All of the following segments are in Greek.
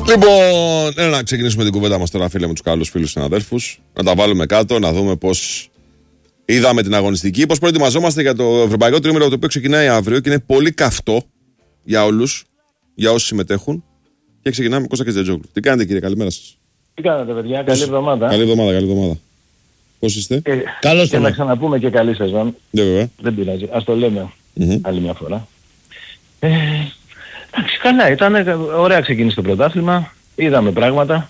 Λοιπόν, να ξεκινήσουμε την κουβέντα μας τώρα, φίλε, με τους καλούς φίλους συναδέλφους. Να τα βάλουμε κάτω, να δούμε πώς είδαμε την αγωνιστική, πώς προετοιμαζόμαστε για το ευρωπαϊκό τρίμηνο, το οποίο ξεκινάει αύριο και είναι πολύ καυτό για όλους, για όσους συμμετέχουν. Και ξεκινάμε με Κώστα Κετζετζόγλου. Τι κάνετε, κύριε, καλημέρα σας. Τι κάνετε, παιδιά, καλή εβδομάδα. Καλή εβδομάδα. Πώς είστε? Καλώς και να ξαναπούμε και καλή σεζόν. Βέβαια. Δεν πειράζει, ας το λέμε άλλη μια φορά. Εντάξει, καλά, ήταν ωραία, ξεκίνησε το πρωτάθλημα, είδαμε πράγματα.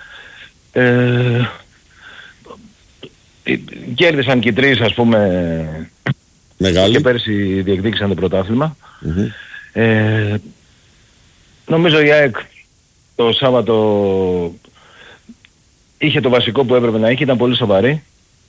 Κέρδισαν και οι τρεις, ας πούμε, μεγάλοι, και πέρσι διεκδίκησαν το πρωτάθλημα. Νομίζω η ΑΕΚ το Σάββατο είχε το βασικό που έπρεπε να είχε, ήταν πολύ σοβαρή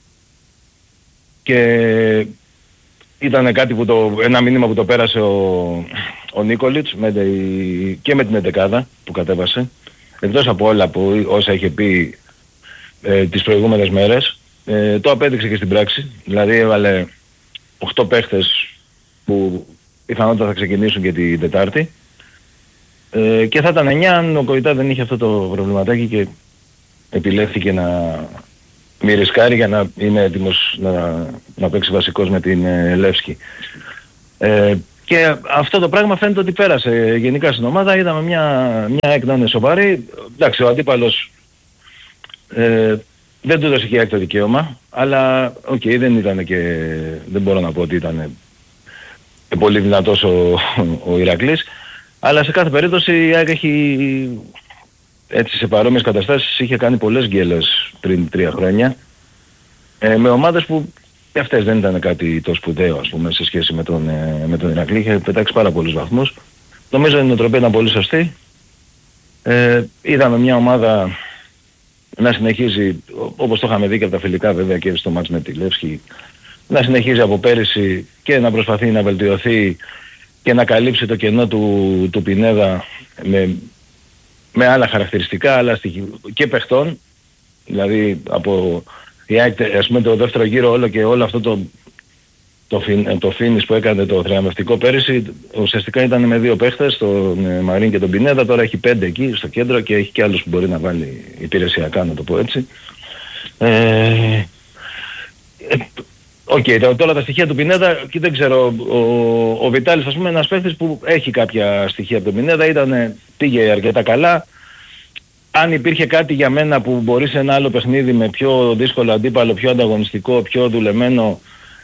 και ήταν κάτι που ένα μήνυμα που το πέρασε ο Νίκολιτς και με την εντεκάδα που κατέβασε, εκτός από όλα που όσα είχε πει τις προηγούμενες μέρες, το απέδειξε και στην πράξη. Δηλαδή έβαλε 8 παίχτες που πιθανότατα θα ξεκινήσουν και την Τετάρτη, και θα ήταν 9 αν ο Κοϊτά δεν είχε αυτό το προβληματάκι και επιλέχθηκε να μη ρισκάρει για να είναι έτοιμος να παίξει βασικός με την Λεύσκη. Και αυτό το πράγμα φαίνεται ότι πέρασε γενικά στην ομάδα. Είδαμε μια ΑΕΚ να είναι σοβαρή. Εντάξει, ο αντίπαλος δεν του έδωσε και το δικαίωμα, αλλά δεν μπορώ να πω ότι ήταν πολύ δυνατός ο Ηρακλής. Αλλά σε κάθε περίπτωση η ΑΕΚ έχει, έτσι σε παρόμοιες καταστάσεις, είχε κάνει πολλές γκέλες πριν 3 χρόνια με ομάδες που και αυτές δεν ήταν κάτι το σπουδαίο, ας πούμε, σε σχέση με τον Ηρακλή. Είχε πετάξει πάρα πολλούς βαθμούς. Νομίζω η νοοτροπία ήταν πολύ σωστή. Είδαμε μια ομάδα να συνεχίζει, όπως το είχαμε δει και από τα φιλικά βέβαια και στο μάτς με τη Λεύσκη, να συνεχίζει από πέρυσι και να προσπαθεί να βελτιωθεί και να καλύψει το κενό του Πινέδα με άλλα χαρακτηριστικά, αλλά και παιχτών. Δηλαδή από ας πούμε το δεύτερο γύρο όλο αυτό το finish που έκανε το θριαμβευτικό πέρυσι, ουσιαστικά ήταν με 2 παίχτες, τον Μαρίν και τον Πινέδα. Τώρα έχει 5 εκεί στο κέντρο και έχει και άλλους που μπορεί να βάλει υπηρεσιακά, να το πω έτσι. Τώρα τα στοιχεία του Πινέδα, και δεν ξέρω, ο Βιτάλης, ας πούμε, ένας παίχτης που έχει κάποια στοιχεία από τον Πινέδα, πήγε αρκετά καλά. Αν υπήρχε κάτι για μένα που μπορεί σε ένα άλλο παιχνίδι με πιο δύσκολο αντίπαλο, πιο ανταγωνιστικό, πιο δουλεμένο,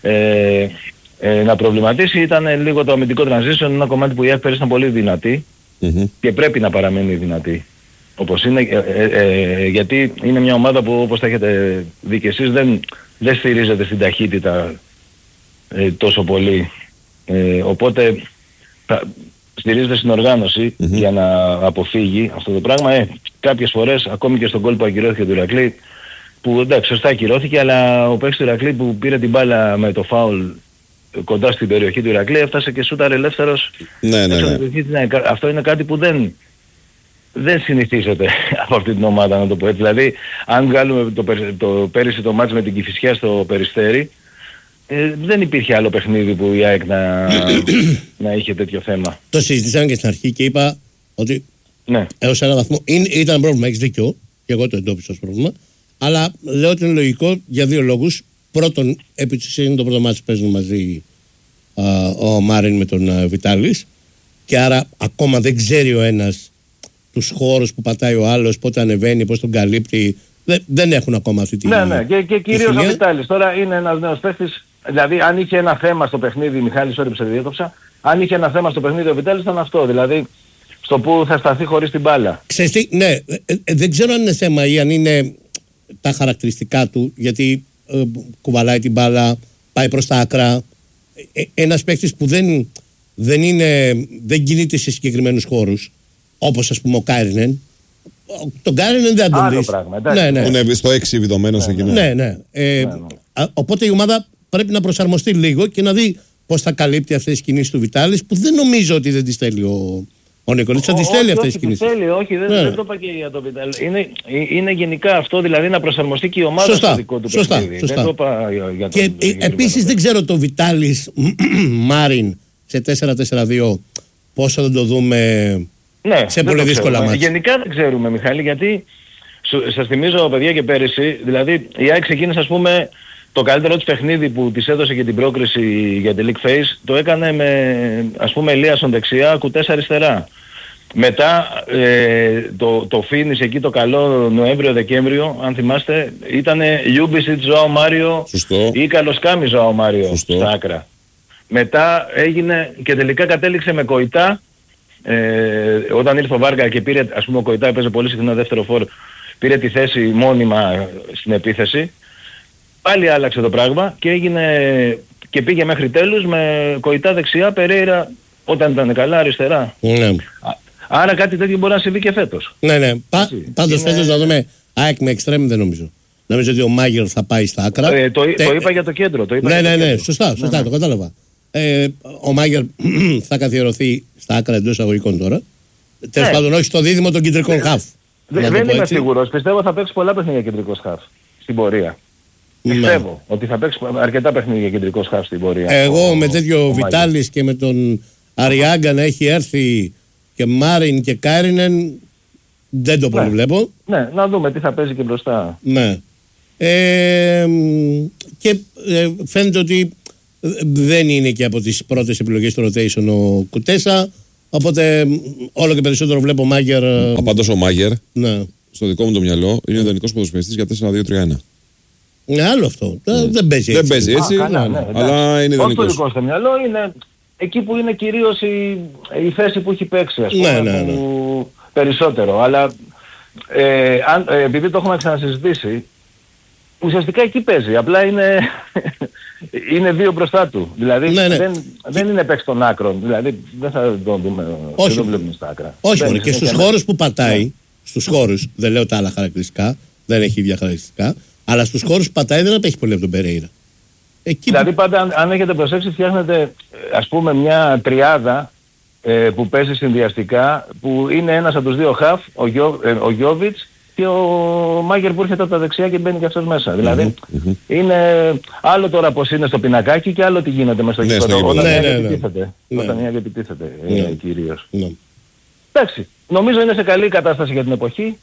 να προβληματίσει, ήταν λίγο το αμυντικό transition, ένα κομμάτι που η ΑΕΚ πέρυσι ήταν πολύ δυνατή και πρέπει να παραμένει δυνατή όπως είναι, γιατί είναι μια ομάδα που, όπως τα έχετε δει και εσείς, δεν στηρίζεται στην ταχύτητα τόσο πολύ, οπότε στηρίζεται στην οργάνωση για να αποφύγει αυτό το πράγμα. Κάποιες φορές, ακόμη και στον γκολ που ακυρώθηκε του Ηρακλή, που εντάξει σωστά ακυρώθηκε, αλλά ο παίκτης του Ηρακλή που πήρε την μπάλα με το φάουλ κοντά στην περιοχή του Ηρακλή έφτασε και σούταρε ελεύθερος. Ναι. Αυτό είναι κάτι που δεν συνηθίζεται από αυτή την ομάδα, να το πω έτσι. Δηλαδή, αν βγάλουμε το πέρυσι το μάτς με την Κηφισιά στο Περιστέρι, δεν υπήρχε άλλο παιχνίδι που η ΑΕΚ να είχε τέτοιο θέμα. Το συζητήσαμε και στην αρχή και είπα ότι έως έναν βαθμό ήταν πρόβλημα, έχεις δίκιο, και εγώ το εντόπισα ως πρόβλημα, αλλά λέω ότι είναι λογικό για 2 λόγους. Πρώτον, επί της είναι το πρώτο μάτς που παίζουν μαζί ο Μάριν με τον Βιτάλης, και άρα ακόμα δεν ξέρει ο ένας τους χώρους που πατάει ο άλλος, πότε ανεβαίνει, πώς τον καλύπτει. Δεν έχουν ακόμα αυτή τη... Ναι, και κυρίως ο Βιτάλης. Τώρα είναι ένας νέος παίχτης. Δηλαδή, αν είχε ένα θέμα στο παιχνίδι, Μιχάλη, sorry που σε διέκοψα, αν είχε ένα θέμα στο παιχνίδι ο Βιτάλης ήταν αυτό. Δηλαδή, στο που θα σταθεί χωρίς την μπάλα. Ξέρεις, ναι, δεν ξέρω αν είναι θέμα ή αν είναι τα χαρακτηριστικά του, γιατί κουβαλάει την μπάλα, πάει προς τα άκρα. Ένας παίκτης που δεν κινείται σε συγκεκριμένους χώρους, όπως ας πούμε ο Κάιρινεν. Τον Κάιρινεν δεν τον δεις. Είναι στο 6 βιδωμένος εκεί. Ναι. Οπότε η ομάδα πρέπει να προσαρμοστεί λίγο και να δει πώς θα καλύπτει αυτές τις κινήσεις του Βιτάλης, που δεν νομίζω ότι δεν τις θέλει ο Νικολίτης. Θα τις θέλει αυτές τις κινήσεις. Δεν το είπα και για τον Βιτάλη. Είναι γενικά αυτό, δηλαδή να προσαρμοστεί και η ομάδα στο δικό του παιχνίδι. Σωστά. Δεν το είπα για και επίσης δεν ξέρω το Βιτάλης Μάριν σε 4-4-2 πόσο θα το δούμε σε πολύ δύσκολα μάτια. Γενικά δεν ξέρουμε, Μιχάλη, γιατί σας θυμίζω, παιδιά, και πέρυσι, δηλαδή η ΑΕΚ ξεκίνησε, ας πούμε, το καλύτερο της παιχνίδι που της έδωσε και την πρόκριση για τη League Phase, το έκανε με, ας πούμε, Ελίασον δεξιά, Κουτές αριστερά. Μετά το finish εκεί το καλό Νοέμβριο-Δεκέμβριο, αν θυμάστε, ήταν Λιούμπισιτ, Ζωάο Μάριο ή Καλοσκάμι Ζωάο Μάριο στα άκρα. Μετά έγινε και τελικά κατέληξε με Κοϊτά, όταν ήρθε ο Βάργα και πήρε, ας πούμε, ο Κοϊτά έπαιζε πολύ συχνά δεύτερο φόρ, πήρε τη θέση μόνιμα στην επίθεση. Πάλι άλλαξε το πράγμα και έγινε και πήγε μέχρι τέλους με Κοϊτά δεξιά, Περέιρα όταν ήταν καλά αριστερά. Άρα κάτι τέτοιο μπορεί να συμβεί και φέτος. Ναι. Πάντως φέτος να δούμε ΑΕΚ με εξτρέμ δεν νομίζω. Νομίζω ότι ο Μάγερ θα πάει στα άκρα. Το είπα για το κέντρο. Ναι, σωστά, το κατάλαβα. Ο Μάγερ θα καθιερωθεί στα άκρα εντός αγωγικών τώρα. Τέλος πάντων, όχι στο δίδυμο των κεντρικών χαφ. Δεν είμαι σίγουρος. Πιστεύω θα παίξει πολλά παιχνίδια κεντρικός χαφ στην πορεία. Πιστεύω ότι θα παίξει αρκετά παιχνίδια κεντρικός χαφ στην πορεία. Εγώ με τέτοιο Βιτάλης και με τον Αριάγκα να έχει έρθει και Μάριν και Κάρινεν δεν το πολύ βλέπω. Ναι, να δούμε τι θα παίζει και μπροστά. Ναι. Και φαίνεται ότι δεν είναι και από τις πρώτες επιλογές στο rotation ο Κουτέσα, οπότε όλο και περισσότερο βλέπω Μάγερ. Απάντως ο Μάγερ, στο δικό μου το μυαλό, είναι ιδανικός ποδοσφαιριστής για 4-2-3-1. Είναι άλλο αυτό. Δεν παίζει έτσι. Δεν παίζει έτσι, αλλά είναι ιδανικός. Όχι το δικό στο μυαλό, είναι εκεί που είναι κυρίως η θέση που έχει παίξει, ας πούμε, περισσότερο. Αλλά επειδή το έχουμε ξανασυζητήσει, ουσιαστικά εκεί παίζει. Απλά είναι δύο μπροστά του. Δηλαδή δεν είναι παίξει των άκρων. Δηλαδή δεν θα το δούμε. Δεν το βλέπουμε στα άκρα. Όχι, και στους χώρους που πατάει, στους χώρους, δεν λέω τα άλλα χαρακτηριστικά, δεν έχει ίδια χαρακτηριστικά, αλλά στους χώρους που πατάει δεν απέχει πολύ από τον Περέιρα. Δηλαδή πάντα αν έχετε προσέξει φτιάχνετε, ας πούμε, μια τριάδα που παίζει συνδυαστικά, που είναι ένας από τους δύο χαφ, ο Γιόβιτς και ο Μάγερ που έρχεται από τα δεξιά και μπαίνει και αυτός μέσα. Δηλαδή είναι άλλο τώρα πως είναι στο πινακάκι και άλλο τι γίνεται μέσα στο γήπεδο όταν μια επιτίθεται κυρίως. Εντάξει, νομίζω είναι σε καλή κατάσταση για την εποχή.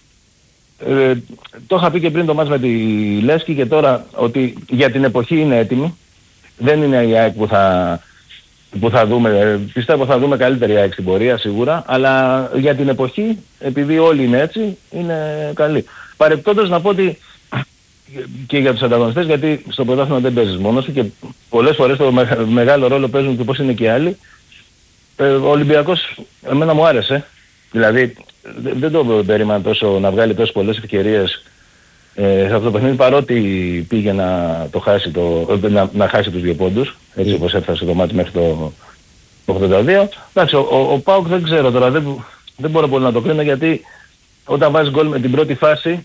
Το είχα πει και πριν το μάτς με τη Λέσκη και τώρα ότι για την εποχή είναι έτοιμη. Δεν είναι η ΑΕΚ που θα δούμε, πιστεύω θα δούμε καλύτερη ΑΕΚ στην πορεία σίγουρα, αλλά για την εποχή, επειδή όλοι είναι έτσι, είναι καλή. Παρεπτόντως να πω ότι και για τους ανταγωνιστές, γιατί στο πρωτάθλημα δεν παίζεις μόνος σου και πολλές φορές το μεγάλο ρόλο παίζουν και πώς είναι και οι άλλοι. Ο Ολυμπιακός εμένα μου άρεσε, δηλαδή δεν το περίμενα τόσο να βγάλει τόσες πολλές ευκαιρίες σε αυτό το παιχνίδι, παρότι πήγε να χάσει να χάσει τους 2 πόντους, έτσι όπως έφτασε το μάτι μέχρι το 82. Εντάξει, ο ΠΑΟΚ δεν ξέρω τώρα, δεν μπορώ πολύ να το κρίνω, γιατί όταν βάζει γκολ με την πρώτη φάση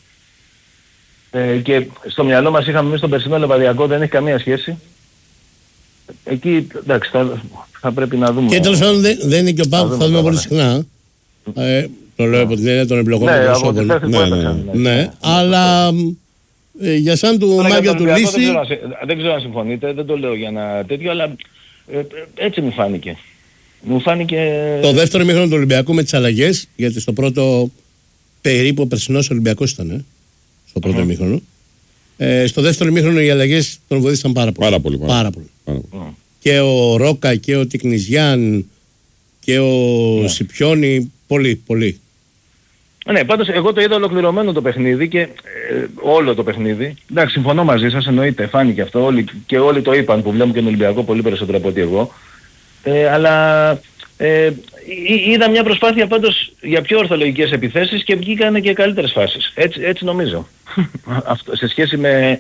και στο μυαλό μας είχαμε εμείς τον περσινό Λεβαδιακό, δεν έχει καμία σχέση. Εκεί εντάξει θα πρέπει να δούμε. Και τέλος πάντων δεν είναι και ο ΠΑΟΚ που θα δούμε πολύ συχνά. Το λέω από την έννοια των επιλογών των προσώπων. Ναι, αλλά για σαν του Μάγια του Λύση... Δεν ξέρω αν συμφωνείτε, δεν το λέω για ένα τέτοιο, αλλά έτσι μου φάνηκε. Το δεύτερο ημίχρονο του Ολυμπιακού με τις αλλαγές, γιατί στο πρώτο περίπου ο περσινός Ολυμπιακός ήταν, στο πρώτο ημίχρονο. Στο δεύτερο ημίχρονο οι αλλαγές τον βοήθησαν πάρα πολύ. Και ο Ρόκα και ο Τικνιζιάν και ο Σιπιόνι, πολύ. Ναι, πάντως εγώ το είδα ολοκληρωμένο το παιχνίδι και όλο το παιχνίδι. Εντάξει, συμφωνώ μαζί σας, εννοείται, φάνηκε αυτό, όλοι το είπαν που βλέπουν και τον Ολυμπιακό πολύ περισσότερο από ότι εγώ. Αλλά είδα μια προσπάθεια πάντως για πιο ορθολογικές επιθέσεις και βγήκαν και καλύτερες φάσεις. Έτσι νομίζω. Αυτό, σε σχέση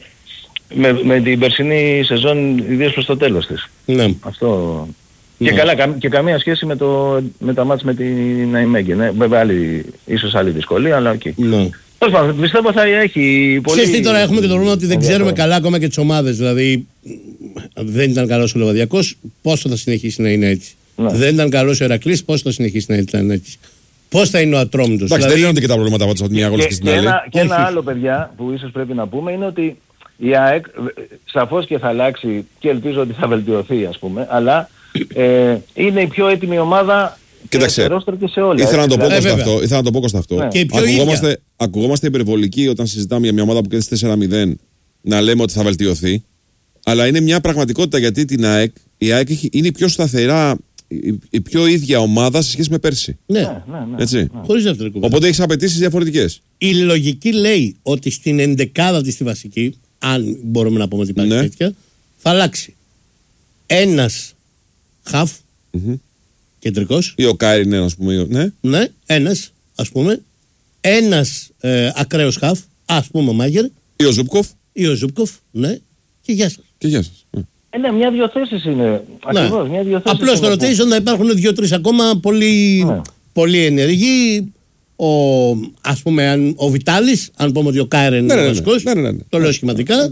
με την περσινή σεζόν, ιδίως προς το τέλος της. Ναι. Αυτό... Και καλά, και καμία σχέση με τα μάτς με την Αϊμέγγε. Ναι. Βέβαια ίσως άλλη δυσκολία, αλλά οκ. Ναι. Πιστεύω θα έχει πολύ... Ξέρετε, τώρα έχουμε και το πρόβλημα ότι δεν ξέρουμε καλά ακόμα και τις ομάδες. Δηλαδή δεν ήταν καλός ο Λεβαδιακός, πόσο θα συνεχίσει να είναι έτσι. Ναι. Δεν ήταν καλός ο Ηρακλής, πόσο θα συνεχίσει να είναι έτσι. Πώς θα είναι ο Ατρόμητος. Εντάξει, δεν λύνονται και τα προβλήματα από τη μία αγώνα και στην άλλη. Και ένα άλλο, παιδιά, που ίσως πρέπει να πούμε είναι ότι η ΑΕΚ σαφώς και θα αλλάξει και ελπίζω ότι θα βελτιωθεί, ας πούμε, αλλά είναι η πιο έτοιμη ομάδα Κοίταξε, και σε όλα. Ήθελα να το πω Κώστα αυτό. Ναι. Και Ακουγόμαστε υπερβολικοί όταν συζητάμε για μια ομάδα που κέρδισε 4-0 να λέμε ότι θα βελτιωθεί. Αλλά είναι μια πραγματικότητα γιατί η ΑΕΚ είναι η πιο σταθερά, η πιο ίδια ομάδα σε σχέση με πέρσι. Ναι. Έτσι. Χωρίς δεύτερη κουβέντα. Οπότε έχει απαιτήσεις διαφορετικές. Η λογική λέει ότι στην ενδεκάδα της στη βασική, αν μπορούμε να πούμε ότι υπάρχει τέτοια, θα αλλάξει ένας χαφ κεντρικός. Ή ο Κάιριν, ας πούμε. Ναι, ένας, ας πούμε. Ένας ακραίος χαφ, ας πούμε ο Μάγερ. Ή ο Ζούπκοφ, ναι. Και γεια σας. Ναι, μια-δυο θέσεις είναι. Ακριβώς, μια-δυο θέσεις. Απλώς στο rotation να υπάρχουν 2-3 ακόμα πολύ ενεργοί. Ας πούμε, ο Βιτάλης, αν πούμε ότι ο Κάιρεν είναι ο βασικός, το λέω σχηματικά.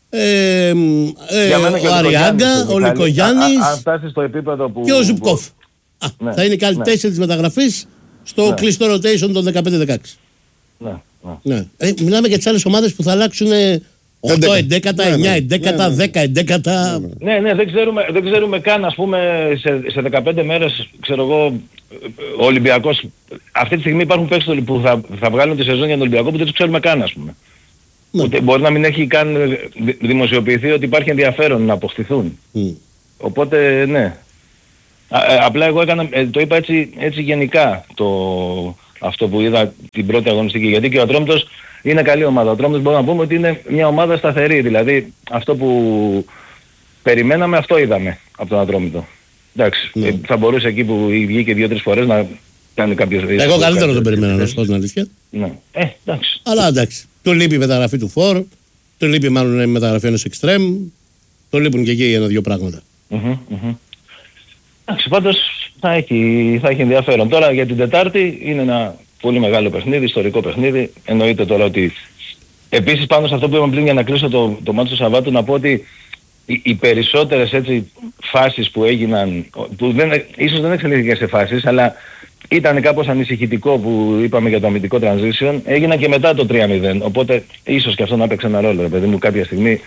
Ο Αριάγκα, ο Λικογιάννης και ο Ζουπκόφ. Θα είναι και άλλοι 4 μεταγραφές στο κλειστό rotation των 15-16. Μιλάμε για τις άλλες ομάδες που θα αλλάξουν 8 εντέκατα, 9 εντέκατα, 10 εντέκατα. Ναι, δεν ξέρουμε καν, ας πούμε, σε 15 μέρες, ξέρω εγώ, ο Ολυμπιακός. Αυτή τη στιγμή υπάρχουν παίκτες που θα βγάλουν τη σεζόν για τον Ολυμπιακό που δεν τους ξέρουμε καν, ας πούμε. Ούτε, μπορεί να μην έχει καν δημοσιοποιηθεί ότι υπάρχει ενδιαφέρον να αποκτηθούν. Οπότε, ναι. Απλά εγώ το είπα έτσι γενικά αυτό που είδα την πρώτη αγωνιστική. Γιατί και ο Ατρόμητος είναι καλή ομάδα. Ο Ατρόμητος μπορούμε να πούμε ότι είναι μια ομάδα σταθερή. Δηλαδή αυτό που περιμέναμε, αυτό είδαμε από τον Ατρόμητο. Εντάξει, θα μπορούσε εκεί που βγήκε 2-3 φορές να κάνει κάποιος... Εγώ καλύτερο τον περιμένα, να σου πω την αλήθεια. Ναι. Εντάξει. Αλλά εντάξει. Του λείπει η μεταγραφή του Φορ, του λείπει μάλλον η μεταγραφή ενός Εξτρέμ, του λείπουν και εκεί ένα-δυο πράγματα. Εντάξει, πάντως θα έχει ενδιαφέρον. Τώρα για την Τετάρτη είναι ένα πολύ μεγάλο παιχνίδι, ιστορικό παιχνίδι. Εννοείται τώρα ότι... Επίσης πάνω σε αυτό που είπαμε πριν για να κλείσω το μάτσο του Σαββάτου, να πω ότι οι περισσότερες έτσι φάσεις που έγιναν, που ίσως δεν εξελίχθηκαν σε φάσεις, αλλά ήταν κάπως ανησυχητικό που είπαμε για το αμυντικό transition, έγιναν και μετά το 3-0. Οπότε ίσως και αυτό να παίξει ένα ρόλο, ρε παιδί μου, κάποια στιγμή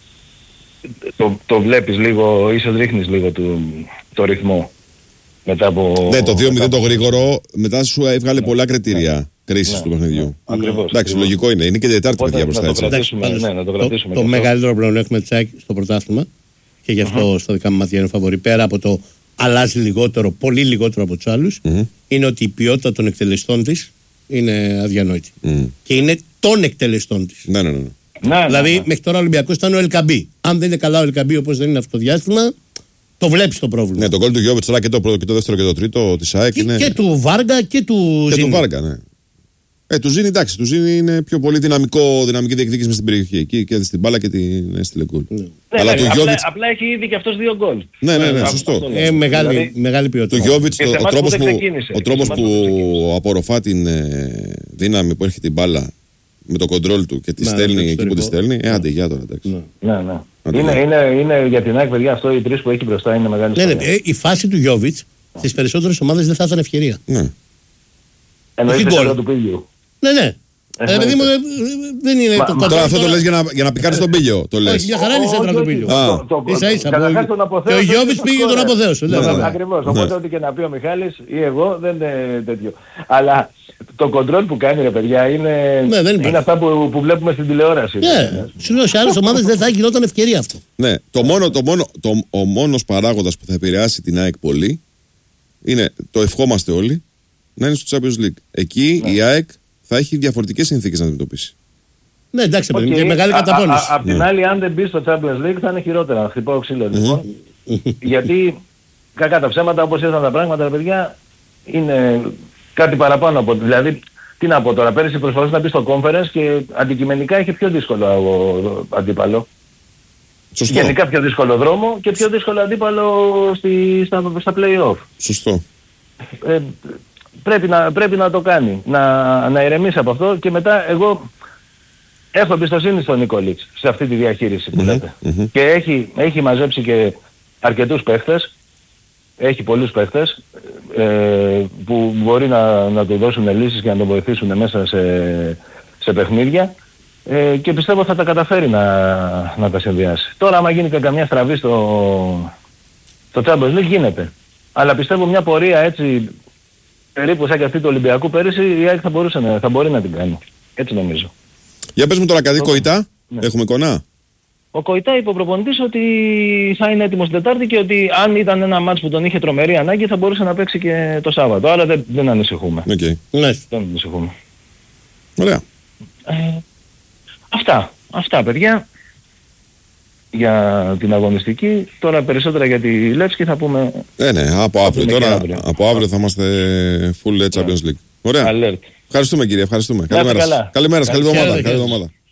το βλέπεις λίγο, ίσως ρίχνεις λίγο το ρυθμό. Μετά από... Ναι, το 2-0 το γρήγορο, μετά σου έβγαλε πολλά κριτήρια κρίσης του παιχνιδιού. Ακριβώς. Εντάξει, λογικό είναι. Είναι και Τετάρτη παιδιά μπροστά έτσι. Το μεγαλύτερο πλεονέκτημα της ΑΕΚ στο πρωτάθλημα και γι' αυτό στα δικά μου μάτια είναι φαβορί, πέρα από το αλλάζει λιγότερο, πολύ λιγότερο από τους άλλους, είναι ότι η ποιότητα των εκτελεστών της είναι αδιανόητη. Και είναι των εκτελεστών της. Ναι. Δηλαδή μέχρι τώρα ο Ολυμπιακός ήταν ο Ελκαμπή. Αν δεν είναι καλά ο Ελκαμπή όπως δεν είναι αυτό το διάστημα, το βλέπεις το πρόβλημα. Ναι, το γκολ του Γιώβιτς τώρα και το πρώτο και το δεύτερο και το τρίτο της ΑΕΚ είναι... Και του Βάργα και του Ζήνη. Και του Βάργα, ναι. Του Ζήνη, εντάξει, του Ζήνη είναι πιο πολύ δυναμική διεκδίκηση μες στην περιοχή. Εκεί και στην μπάλα και την έστειλε γκολ. Αλλά απλά έχει ήδη και αυτός 2 γκολ. Ναι, σωστό. Μεγάλη ποιότητα. Του Γιώβιτς, ο τρόπος που απορροφά την δύναμη που έχει την μπάλα με το κοντρόλ του και τη στέλνει εκεί που τη στέλνει. Άντε, γεια τώρα, εντάξει. Είναι για την ΑΕΚ, παιδιά, αυτό οι 3 που έχει μπροστά είναι μεγάλη σπουδαία. Ναι, η φάση του Γιώβιτς στις περισσότερες ομάδες δεν θα ήταν ευκαιρία. Ναι. Εννοείς τη σέντρα του Πίγιου. Ναι. Παιδί μου δεν είναι το κοντρόλ. Τώρα αυτό το λες για να πικάρεις τον Πίγιο. Όχι, για χαρά είναι η σέντρα του Πίγιου. Ίσα-ίσα. Και ο Γιώβιτς πήγε και τον αποθέωσε. Ακριβώς. Οπότε ό,τι και να πει ο Μιχάλης ή εγώ δεν είναι τέτοιο. Αλλά το κοντρόλ που κάνει, ρε παιδιά, είναι αυτά που βλέπουμε στην τηλεόραση. Ναι, σου λέω σε άλλες ομάδες δεν θα γινόταν ευκαιρία αυτό. Ναι, ο μόνος παράγοντας που θα επηρεάσει την ΑΕΚ πολύ είναι, το ευχόμαστε όλοι, να είναι στο Champions League. Εκεί η ΑΕΚ θα έχει διαφορετικές συνθήκες να αντιμετωπίσει. Ναι, εντάξει, και μεγάλη καταπώνηση. Απ' την άλλη, αν δεν μπει στο Champions League θα είναι χειρότερα. Να χτυπάω ξύλο λοιπόν. Γιατί κακά τα ψέματα, όπως ήρθαν τα πράγματα, ρε παιδιά, είναι κάτι παραπάνω από... Δηλαδή, τι να πω τώρα, πέρυσι προσπαθούσε να μπει στο conference και αντικειμενικά είχε πιο δύσκολο αντίπαλο. Σωστό. Γενικά πιο δύσκολο δρόμο και πιο δύσκολο αντίπαλο στα play-off. Σωστό. Πρέπει να το κάνει, να ηρεμήσει από αυτό και μετά εγώ έχω εμπιστοσύνη στον Νικολίτς σε αυτή τη διαχείριση που λέτε. Και έχει μαζέψει και αρκετούς παίχτες, έχει πολλούς παίχτες που μπορεί να του δώσουν λύσεις και να τον βοηθήσουν μέσα σε παιχνίδια και πιστεύω θα τα καταφέρει να τα συνδυάσει. Τώρα άμα γίνει καμιά στραβή στο Champions League γίνεται. Αλλά πιστεύω μια πορεία έτσι περίπου σαν και αυτή του Ολυμπιακού πέρυσι, η ΑΕΚ θα μπορεί να την κάνει. Έτσι νομίζω. Για πες μου τώρα κάτι Κοϊτά, έχουμε εικόνα. Ο Κοϊτά είπε ο προπονητής ότι θα είναι έτοιμος την Τετάρτη και ότι αν ήταν ένα μάτς που τον είχε τρομερή ανάγκη θα μπορούσε να παίξει και το Σάββατο. Άρα δεν ανησυχούμε. Okay. Δεν ανησυχούμε. Ωραία. Αυτά παιδιά. Για την αγωνιστική. Τώρα περισσότερα για τη Λεύσκη θα πούμε... Ναι, από αύριο. Τώρα από αύριο θα είμαστε full Champions League. Ωραία. Alert. Ευχαριστούμε κύριε, ευχαριστούμε. Καλημέρα. Καλή εβδομάδα.